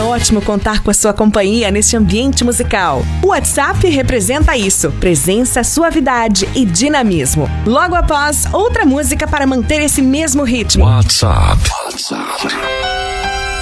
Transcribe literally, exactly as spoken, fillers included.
ótimo contar com a sua companhia neste ambiente musical. O WhatsApp representa isso: presença, suavidade e dinamismo. Logo após, outra música para manter esse mesmo ritmo. WhatsApp. WhatsApp.